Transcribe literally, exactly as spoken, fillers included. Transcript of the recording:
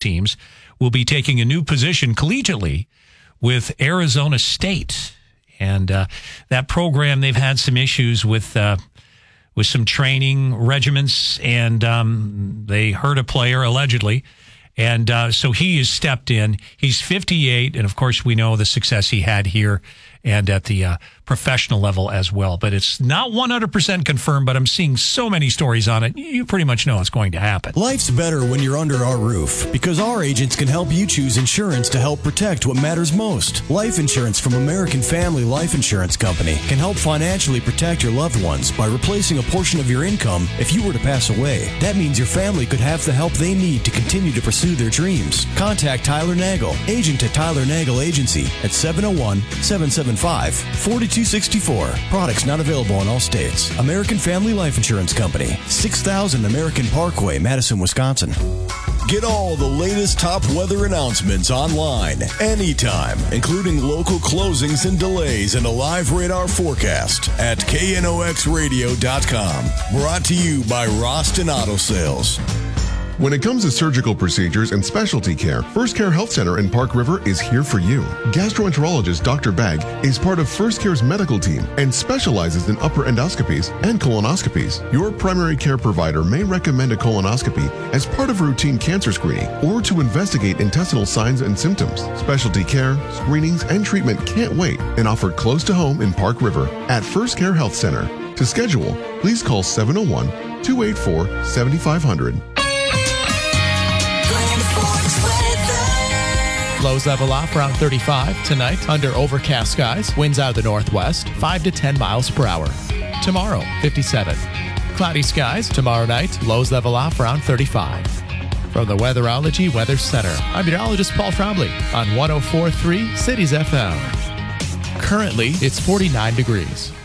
teams will be taking a new position collegiately with Arizona State. And uh, that program, they've had some issues with uh, with some training regiments, and um, they hurt a player, allegedly. And uh, so he has stepped in. He's fifty-eight, and of course we know the success he had here and at the uh, professional level as well. But it's not one hundred percent confirmed, but I'm seeing so many stories on it, you pretty much know it's going to happen. Life's better when you're under our roof, because our agents can help you choose insurance to help protect what matters most. Life insurance from American Family Life Insurance Company can help financially protect your loved ones by replacing a portion of your income if you were to pass away. That means your family could have the help they need to continue to pursue their dreams. Contact Tyler Nagel, agent at Tyler Nagel Agency at seven oh one, seven seven five, four two six four. Products not available in all states. American Family Life Insurance Company, six thousand American Parkway, Madison, Wisconsin. Get all the latest top weather announcements online, anytime, including local closings and delays and a live radar forecast at K N O X radio dot com. Brought to you by Roston Auto Sales. When it comes to surgical procedures and specialty care, First Care Health Center in Park River is here for you. Gastroenterologist Doctor Bagg is part of First Care's medical team and specializes in upper endoscopies and colonoscopies. Your primary care provider may recommend a colonoscopy as part of routine cancer screening or to investigate intestinal signs and symptoms. Specialty care, screenings, and treatment can't wait and offered close to home in Park River at First Care Health Center. To schedule, please call seven oh one, two eight four, seven five zero zero. Lows level off around thirty-five tonight under overcast skies. Winds out of the northwest, five to ten miles per hour. Tomorrow, fifty-seven. Cloudy skies. Tomorrow night, lows level off around thirty-five. From the Weatherology Weather Center, I'm meteorologist Paul Trombley on one oh four point three Cities F M. Currently, it's forty-nine degrees.